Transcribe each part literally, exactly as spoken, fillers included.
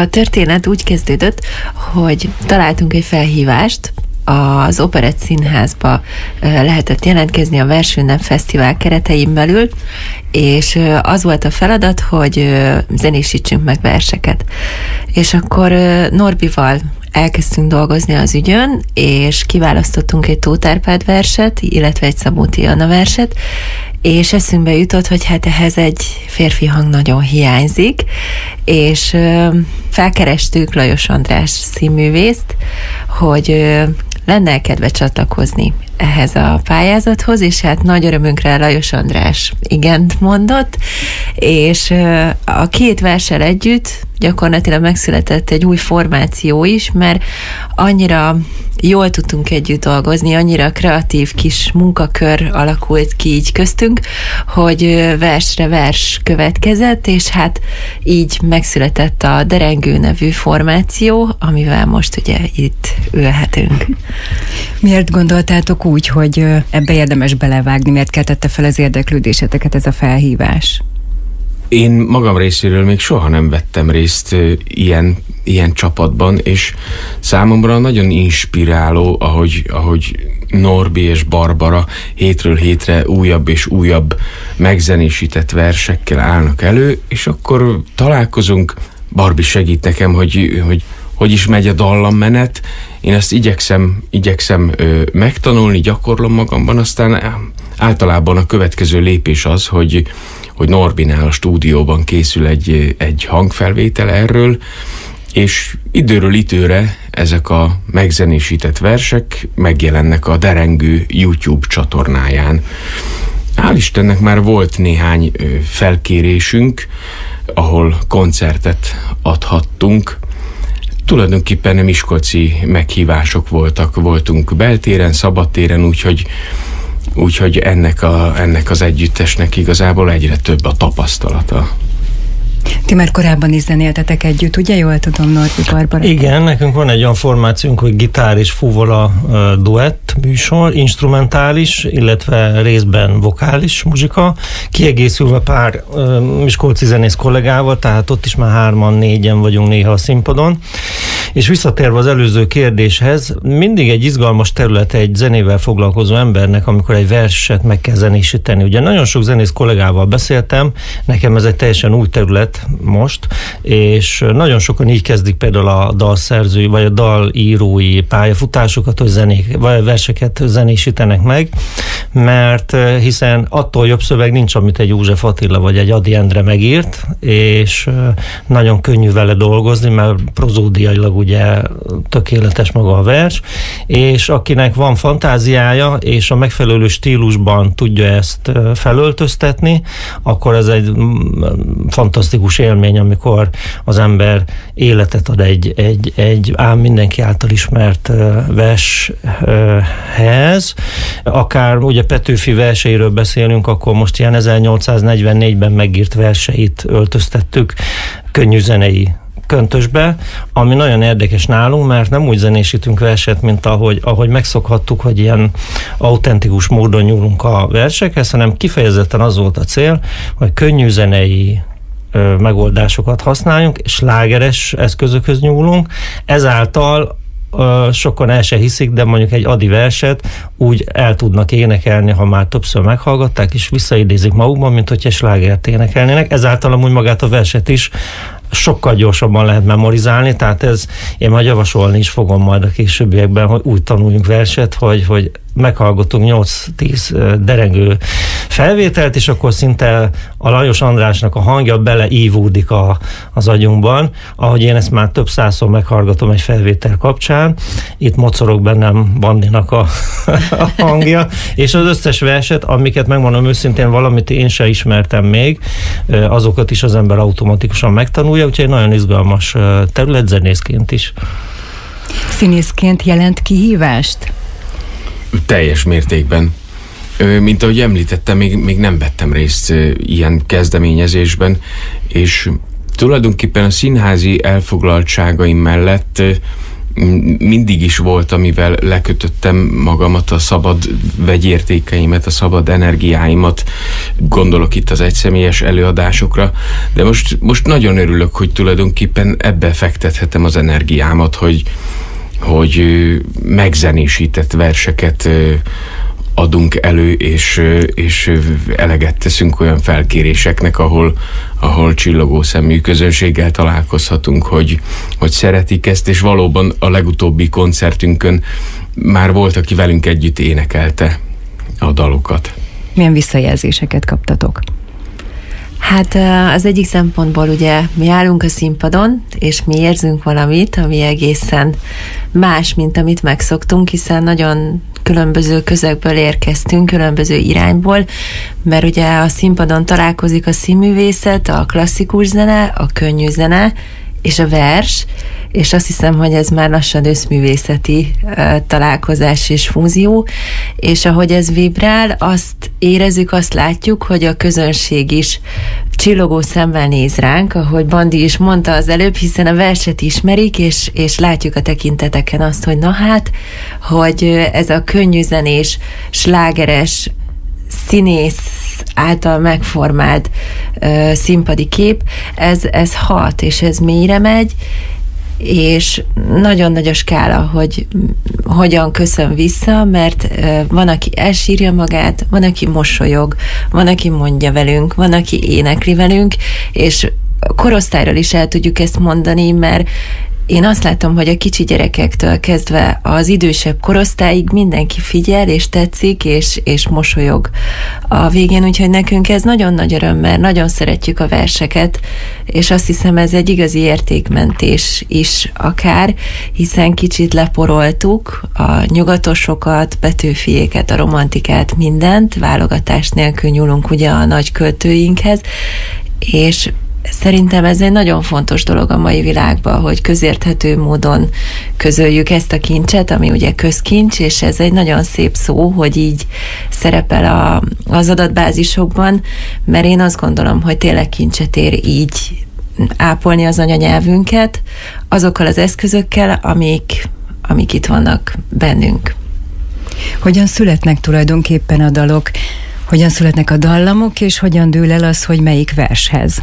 a történet úgy kezdődött, hogy találtunk egy felhívást, az Operett Színházba lehetett jelentkezni a Versünnep Fesztivál keretein belül, és az volt a feladat, hogy zenésítsünk meg verseket. És akkor Norbival elkezdtünk dolgozni az ügyön, és kiválasztottunk egy Tóth Árpád verset, illetve egy Szabóti Anna verset, és eszünkbe jutott, hogy hát ehhez egy férfi hang nagyon hiányzik, és felkerestük Lajos András színművészt, hogy lenne kedve csatlakozni ehhez a pályázathoz, és hát nagy örömünkre Lajos András igent mondott, és a két verssel együtt gyakorlatilag megszületett egy új formáció is, mert annyira jól tudtunk együtt dolgozni, annyira kreatív kis munkakör alakult ki így köztünk, hogy versre vers következett, és hát így megszületett a Derengő nevű formáció, amivel most ugye itt ülhetünk. Miért gondoltátok úgy, hogy ebbe érdemes belevágni, miért keltette fel az érdeklődéseteket ez a felhívás? Én magam részéről még soha nem vettem részt ilyen, ilyen csapatban, és számomra nagyon inspiráló, ahogy, ahogy Norbi és Barbara hétről hétre újabb és újabb megzenésített versekkel állnak elő, és akkor találkozunk, Barbi segít nekem, hogy, hogy hogy is megy a dallammenet, én ezt igyekszem, igyekszem ö, megtanulni, gyakorlom magamban, aztán általában a következő lépés az, hogy hogy Norbinál a stúdióban készül egy, egy hangfelvétel erről, és időről időre ezek a megzenésített versek megjelennek a Derengő YouTube csatornáján. Hál' Istennek már volt néhány felkérésünk, ahol koncertet adhattunk. Tulajdonképpen miskolci meghívások voltak, voltunk beltéren, szabadtéren, úgyhogy Úgyhogy ennek, a, ennek az együttesnek igazából egyre több a tapasztalata. Ti már korábban is zenéltetek együtt, ugye? Jól tudom, Norbi, Barbara? Igen, nekünk van egy olyan formációnk, hogy gitár és fuvola uh, duett műsor, instrumentális, illetve részben vokális muzsika, kiegészülve pár uh, miskolci zenész kollégával, tehát ott is már hárman, négyen vagyunk néha a színpadon. És visszatérve az előző kérdéshez, mindig egy izgalmas terület egy zenével foglalkozó embernek, amikor egy verset meg kell zenésíteni. Ugye nagyon sok zenész kollégával beszéltem, nekem ez egy teljesen új terület most, és nagyon sokan így kezdik például a dalszerzői, vagy a dalírói pályafutásokat, hogy zenék, vagy verseket zenésítenek meg, mert hiszen attól jobb szöveg nincs, amit egy József Attila vagy egy Ady Endre megírt, és nagyon könnyű vele dolgozni, mert prozódiailag ugye tökéletes maga a vers, és akinek van fantáziája, és a megfelelő stílusban tudja ezt felöltöztetni, akkor ez egy fantasztikus élmény, amikor az ember életet ad egy, egy, egy ám mindenki által ismert vershez. Akár ugye Petőfi verseiről beszélünk, akkor most ilyen ezernyolcszáznegyvennégyben megírt verseit öltöztettük könnyű zenei köntösbe, ami nagyon érdekes nálunk, mert nem úgy zenésítünk verset, mint ahogy, ahogy megszokhattuk, hogy ilyen autentikus módon nyúlunk a versekhez, hanem kifejezetten az volt a cél, hogy könnyű zenei ö, megoldásokat használjunk, és slágeres eszközökhöz nyúlunk, ezáltal ö, sokan el se hiszik, de mondjuk egy Ady verset úgy el tudnak énekelni, ha már többször meghallgatták, és visszaidézik magukban, mint hogyha slágert énekelnének, ezáltal amúgy magát a verset is sokkal gyorsabban lehet memorizálni, tehát ez én majd javasolni is fogom majd a későbbiekben, hogy úgy tanuljunk verset, hogy, hogy meghallgatunk nyolc-tíz derengő felvételt, és akkor szinte a Lajos Andrásnak a hangja beleívódik a, az agyunkban, ahogy én ezt már több százszor meghallgatom egy felvétel kapcsán, itt mocorog bennem Bandinak a, a hangja, és az összes verset, amiket megmondom őszintén, valamit én se ismertem még, azokat is az ember automatikusan megtanulja, úgyhogy nagyon izgalmas terület zenészként is. Színészként jelent kihívást? Teljes mértékben. Mint ahogy említettem, még, még nem vettem részt ilyen kezdeményezésben, és tulajdonképpen a színházi elfoglaltságaim mellett mindig is volt, amivel lekötöttem magamat, a szabad vegyértékeimet, a szabad energiáimat, gondolok itt az egyszemélyes előadásokra, de most, most nagyon örülök, hogy tulajdonképpen ebbe fektethetem az energiámat, hogy, hogy megzenésített verseket adunk elő, és, és eleget teszünk olyan felkéréseknek, ahol, ahol csillogó szemű közönséggel találkozhatunk, hogy, hogy szeretik ezt, és valóban a legutóbbi koncertünkön már volt, aki velünk együtt énekelte a dalokat. Milyen visszajelzéseket kaptatok? Hát az egyik szempontból ugye mi állunk a színpadon, és mi érzünk valamit, ami egészen más, mint amit megszoktunk, hiszen nagyon különböző közegből érkeztünk, különböző irányból, mert ugye a színpadon találkozik a színművészet, a klasszikus zene, a könnyű zene, és a vers, és azt hiszem, hogy ez már lassan összművészeti uh, találkozás és fúzió, és ahogy ez vibrál, azt érezzük, azt látjuk, hogy a közönség is csillogó szemmel néz ránk, ahogy Bandi is mondta az előbb, hiszen a verset ismerik, és, és látjuk a tekinteteken azt, hogy na hát, hogy ez a könnyű zenés, slágeres, színész által megformált uh, színpadi kép, ez, ez hat, és ez mélyre megy, és nagyon nagy a skála, hogy hogyan köszön vissza, mert uh, van, aki elsírja magát, van, aki mosolyog, van, aki mondja velünk, van, aki énekli velünk, és korosztályról is el tudjuk ezt mondani, mert én azt látom, hogy a kicsi gyerekektől kezdve az idősebb korosztályig mindenki figyel, és tetszik, és, és mosolyog a végén, úgyhogy nekünk ez nagyon nagy öröm, mert nagyon szeretjük a verseket, és azt hiszem, ez egy igazi értékmentés is akár, hiszen kicsit leporoltuk a nyugatosokat, Petőfiéket, a romantikát, mindent, válogatás nélkül nyúlunk ugye a nagy költőinkhez, és szerintem ez egy nagyon fontos dolog a mai világban, hogy közérthető módon közöljük ezt a kincset, ami ugye közkincs, és ez egy nagyon szép szó, hogy így szerepel a, az adatbázisokban, mert én azt gondolom, hogy tényleg kincset ér így ápolni az anyanyelvünket, azokkal az eszközökkel, amik, amik itt vannak bennünk. Hogyan születnek tulajdonképpen a dalok? Hogyan születnek a dallamok, és hogyan dől el az, hogy melyik vershez?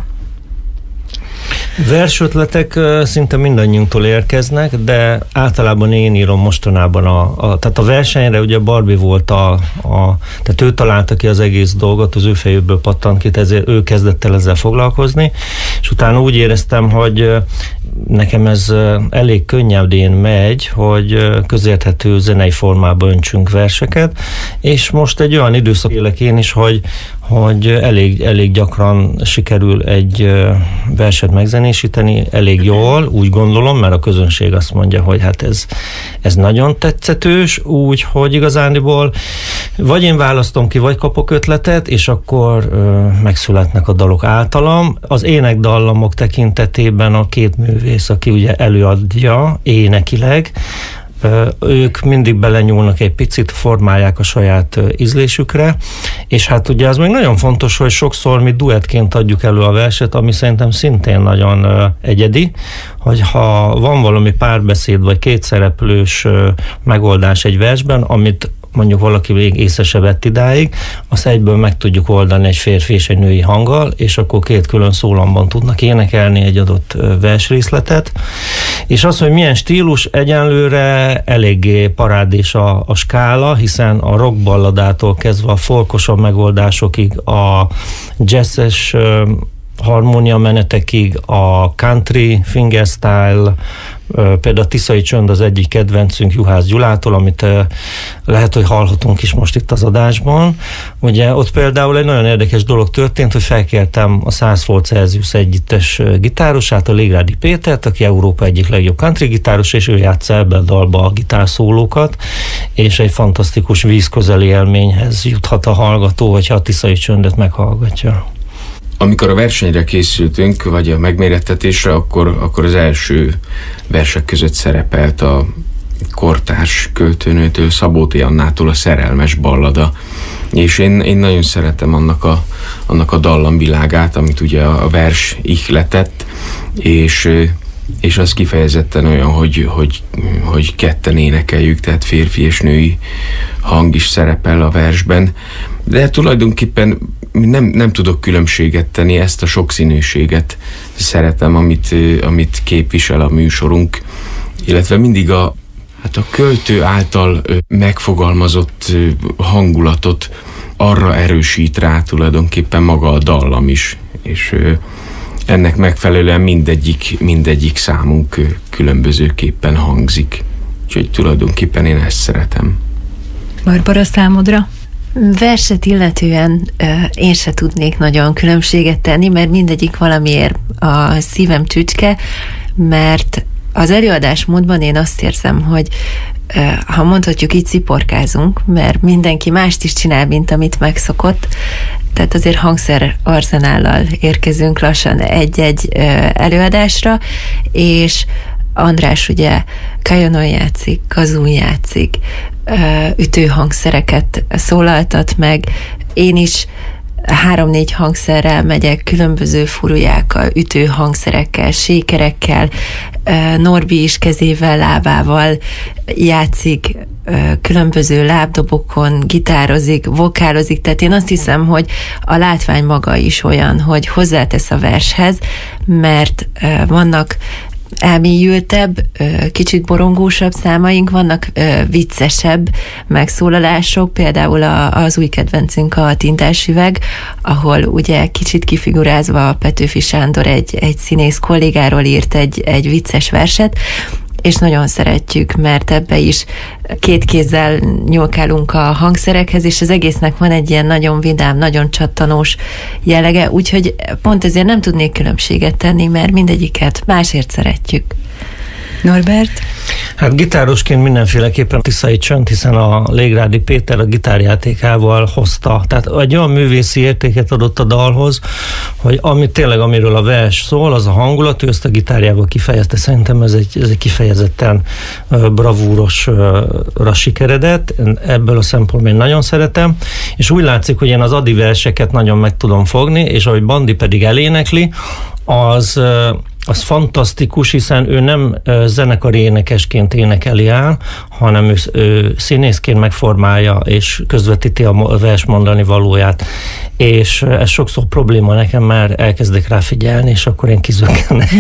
Versötletek szinte mindannyiunktól érkeznek, de általában én írom mostanában a, a tehát a versenyre ugye Barbie volt a, a tehát ő találta ki az egész dolgot, az ő fejéből pattant ki, ezért ő kezdett el ezzel foglalkozni, és utána úgy éreztem, hogy nekem ez elég könnyedén megy, hogy közérthető zenei formában öntsünk verseket, és most egy olyan időszak élek én is, hogy, hogy elég, elég gyakran sikerül egy verset megzenésíteni, elég jól, úgy gondolom, mert a közönség azt mondja, hogy hát ez, ez nagyon tetszetős, úgy, hogy igazándiból vagy én választom ki, vagy kapok ötletet, és akkor ö, megszületnek a dalok általam. Az énekdallamok tekintetében a két művész, aki ugye előadja énekileg, ők mindig belenyúlnak egy picit, formálják a saját ízlésükre, és hát ugye az még nagyon fontos, hogy sokszor mi duettként adjuk elő a verset, ami szerintem szintén nagyon egyedi, hogy ha van valami párbeszéd, vagy kétszereplős megoldás egy versben, amit mondjuk valaki még észre se vett idáig, azt egyből meg tudjuk oldani egy férfi és egy női hanggal, és akkor két külön szólamban tudnak énekelni egy adott versrészletet. És az, hogy milyen stílus, egyenlőre eléggé parádés a, a skála, hiszen a rockballadától kezdve a folkosabb megoldásokig, a jazzes harmónia menetekig, a country, fingerstyle, például a Tiszai Csönd az egyik kedvencünk Juhász Gyulától, amit lehet, hogy hallhatunk is most itt az adásban. Ugye ott például egy nagyon érdekes dolog történt, hogy felkértem a száz volt Celsius együttes gitárosát, a Légrádi Pétert, aki Európa egyik legjobb country gitáros, és ő játsza ebbe a dalba a gitárszólókat, és egy fantasztikus vízközeli élményhez juthat a hallgató, hogyha a Tiszai Csöndet meghallgatja. Amikor a versenyre készültünk, vagy a megmérettetésre, akkor, akkor az első versek között szerepelt a kortárs költőnőtől, Szabóti Annától a Szerelmes ballada. És én, én nagyon szeretem annak a, annak a dallamvilágát, amit ugye a vers ihletett, és és az kifejezetten olyan, hogy, hogy, hogy ketten énekeljük, tehát férfi és női hang is szerepel a versben, de tulajdonképpen nem, nem tudok különbséget tenni, ezt a sokszínűséget szeretem, amit, amit képvisel a műsorunk, illetve mindig a, hát a költő által megfogalmazott hangulatot arra erősít rá tulajdonképpen maga a dallam is, és ennek megfelelően mindegyik, mindegyik számunk különbözőképpen hangzik. Úgyhogy tulajdonképpen én ezt szeretem. Barbara, számodra? Verset illetően én se tudnék nagyon különbséget tenni, mert mindegyik valamiért a szívem csücske, mert az előadásmódban én azt érzem, hogy ha mondhatjuk így, sziporkázunk, mert mindenki mást is csinál, mint amit megszokott, tehát azért hangszer arzenállal érkezünk lassan egy-egy előadásra, és András ugye kajonon játszik, kazún játszik, ütőhangszereket szólaltat meg, én is három-négy hangszerrel megyek, különböző furujákkal, ütőhangszerekkel, sékerekkel, Norbi is kezével, lábával játszik, különböző lábdobokon gitározik, vokálozik, tehát én azt hiszem, hogy a látvány maga is olyan, hogy hozzátesz a vershez, mert vannak elmélyültebb, kicsit borongósabb számaink, vannak viccesebb megszólalások, például az új kedvencünk a Tintás üveg, ahol ugye kicsit kifigurázva a Petőfi Sándor egy, egy színész kollégáról írt egy, egy vicces verset, és nagyon szeretjük, mert ebbe is két kézzel nyúlkálunk a hangszerekhez, és az egésznek van egy ilyen nagyon vidám, nagyon csattanós jellege, úgyhogy pont ezért nem tudnék különbséget tenni, mert mindegyiket másért szeretjük. Norbert? Hát gitárosként mindenféleképpen Tiszai Csönd, hiszen a Légrádi Péter a gitárjátékával hozta. Tehát egy olyan művészi értéket adott a dalhoz, hogy ami tényleg, amiről a vers szól, az a hangulat, ő ezt a gitárjával kifejezte. Szerintem ez egy, ez egy kifejezetten bravúrosra sikeredett. Ebből a szempontból én nagyon szeretem. És úgy látszik, hogy én az Adi verseket nagyon meg tudom fogni, és ahogy Bandi pedig elénekli, az... az fantasztikus, hiszen ő nem zenekari énekesként énekeli el, hanem ő, ő színészként megformálja és közvetíti a vers mondani valóját. És ez sokszor probléma nekem, mert elkezdek rá figyelni, és akkor én kizökkenek.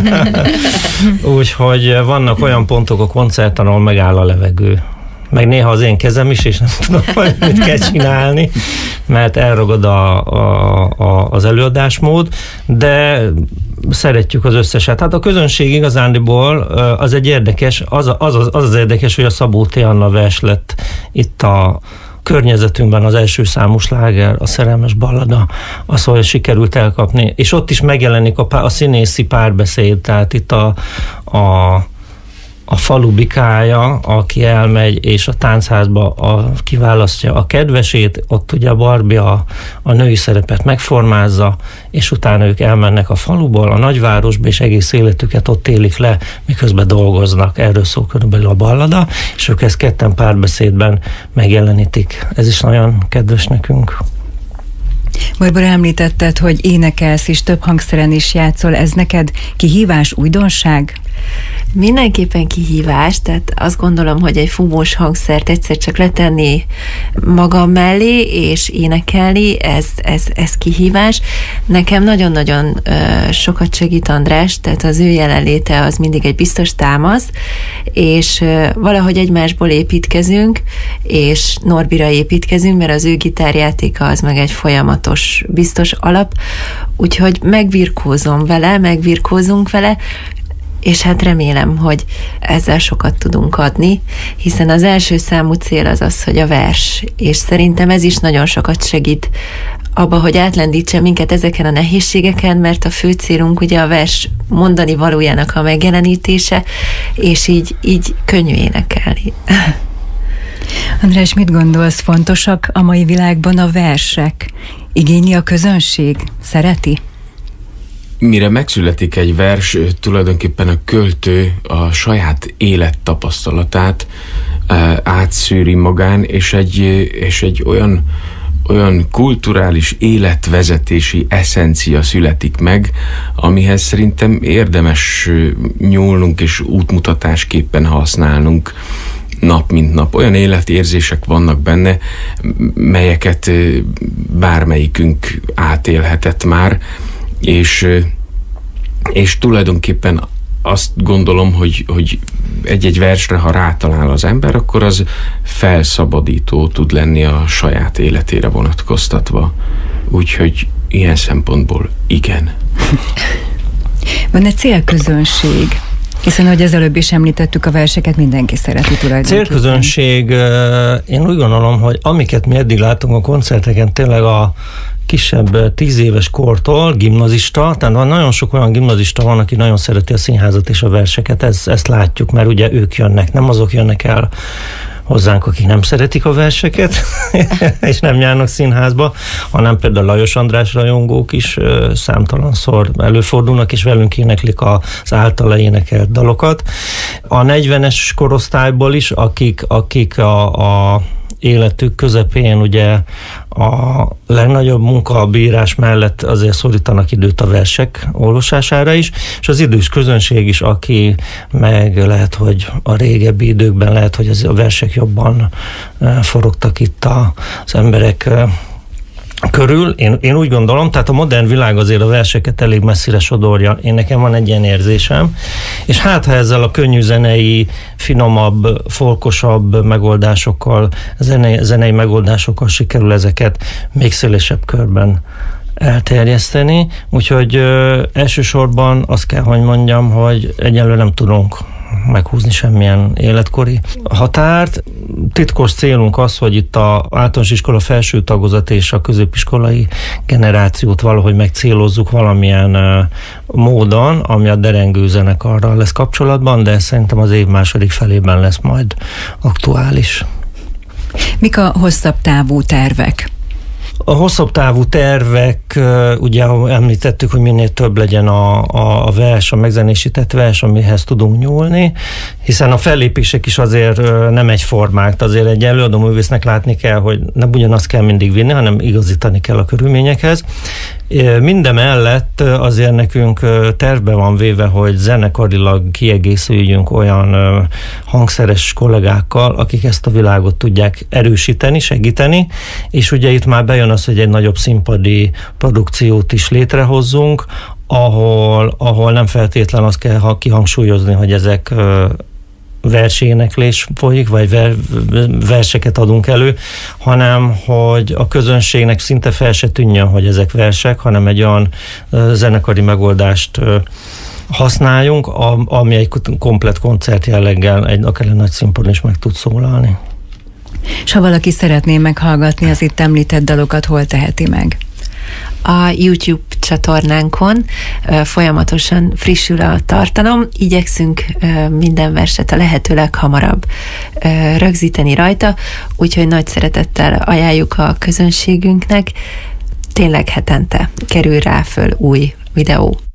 Úgyhogy vannak olyan pontok a koncerten, ahol megáll a levegő. Meg néha az én kezem is, és nem tudom, hogy mit kell csinálni, mert elragad a, a, a, az előadásmód, de szeretjük az összeset. Hát a közönség igazándiból az egy érdekes, az az, az, az, az érdekes, hogy a Szabó T. Anna vers lett itt a környezetünkben az első számú sláger, a Szerelmes ballada, az, hogy sikerült elkapni. És ott is megjelenik a, pár, a színészi párbeszéd, tehát itt a, a a falu bikája, aki elmegy, és a táncházba a, kiválasztja a kedvesét, ott ugye a Barbie a, a női szerepet megformázza, és utána ők elmennek a faluból, a nagyvárosba, és egész életüket ott élik le, miközben dolgoznak. Erről szól körülbelül a ballada, és ők ezt ketten párbeszédben megjelenítik. Ez is nagyon kedves nekünk. Barbara, említetted, hogy énekelsz és több hangszeren is játszol. Ez neked kihívás, újdonság? Mindenképpen kihívás, tehát azt gondolom, hogy egy fúvós hangszert egyszer csak letenni magam mellé, és énekelni, ez, ez, ez kihívás. Nekem nagyon-nagyon uh, sokat segít András, tehát az ő jelenléte az mindig egy biztos támasz, és uh, valahogy egymásból építkezünk, és Norbira építkezünk, mert az ő gitárjátéka az meg egy folyamatos, biztos alap, úgyhogy megvirkózom vele, megvirkózunk vele, és hát remélem, hogy ezzel sokat tudunk adni, hiszen az első számú cél az az, hogy a vers, és szerintem ez is nagyon sokat segít abba, hogy átlendítse minket ezeken a nehézségeken, mert a fő célunk ugye a vers mondani valójának a megjelenítése, és így, így könnyű énekelni. András, mit gondolsz, fontosak a mai világban a versek? Igényli a közönség? Szereti? Mire megszületik egy vers, tulajdonképpen a költő a saját élettapasztalatát átszűri magán, és egy, és egy olyan olyan kulturális életvezetési eszencia születik meg, amihez szerintem érdemes nyúlnunk és útmutatásképpen használnunk nap mint nap. Olyan életérzések vannak benne, melyeket bármelyikünk átélhetett már, és, és tulajdonképpen azt gondolom, hogy, hogy egy-egy versre, ha rátalál az ember, akkor az felszabadító tud lenni a saját életére vonatkoztatva. Úgyhogy ilyen szempontból igen. Van egy célközönség? Hiszen, ahogy az előbb is említettük, a verseket mindenki szereti tulajdonképpen. Célközönség, én úgy gondolom, hogy amiket mi eddig látunk a koncerteken, tényleg a kisebb tíz éves kortól, gimnazista, tehát van nagyon sok olyan gimnazista van, aki nagyon szereti a színházat és a verseket, ez, ezt látjuk, mert ugye ők jönnek, nem azok jönnek el hozzánk, akik nem szeretik a verseket, és nem járnak színházba, hanem például Lajos András rajongók is számtalanszor előfordulnak, és velünk éneklik az általa énekelt dalokat. A negyvenes korosztályból is, akik, akik a, a életük közepén ugye a legnagyobb munkabírás mellett azért szorítanak időt a versek olvasására is, és az idős közönség is, aki meg lehet, hogy a régebbi időkben lehet, hogy az a versek jobban forogtak itt az emberek körül. Én, én úgy gondolom, tehát a modern világ azért a verseket elég messzire sodorja. Én nekem van egy ilyen érzésem, és hát ha ezzel a könnyű zenei, finomabb, folkosabb megoldásokkal, zenei, zenei megoldásokkal sikerül ezeket még szélesebb körben elterjeszteni. Úgyhogy ö, elsősorban azt kell, hogy mondjam, hogy egyelőre nem tudunk meghúzni semmilyen életkori határt. Titkos célunk az, hogy itt az általános iskola felső tagozat és a középiskolai generációt valahogy megcélozzuk valamilyen uh, módon, ami a derengő zenekarral lesz kapcsolatban, de szerintem az év második felében lesz majd aktuális. Mik a hosszabb távú tervek? A hosszabb távú tervek, ugye említettük, hogy minél több legyen a, a, a vers, a megzenésített vers, amihez tudunk nyúlni, hiszen a fellépések is azért nem egyformák, azért egy előadó művésznek látni kell, hogy nem ugyanazt kell mindig vinni, hanem igazítani kell a körülményekhez. Mindemellett azért nekünk tervbe van véve, hogy zenekarilag kiegészüljünk olyan hangszeres kollégákkal, akik ezt a világot tudják erősíteni, segíteni, és ugye itt már bejön az, hogy egy nagyobb színpadi produkciót is létrehozzunk, ahol, ahol nem feltétlen azt kell kihangsúlyozni, hogy ezek verséneklés folyik, vagy ver, verseket adunk elő, hanem hogy a közönségnek szinte fel se tűnjön, hogy ezek versek, hanem egy olyan zenekari megoldást használjunk, ami egy komplet koncert jelleggel egy akár egy nagy színpadon is meg tud szólalni. És ha valaki szeretné meghallgatni az itt említett dalokat, hol teheti meg? A YouTube csatornánkon folyamatosan frissül a tartalom, igyekszünk minden verset a lehető leghamarabb rögzíteni rajta, úgyhogy nagy szeretettel ajánljuk a közönségünknek, tényleg hetente kerül rá föl új videó.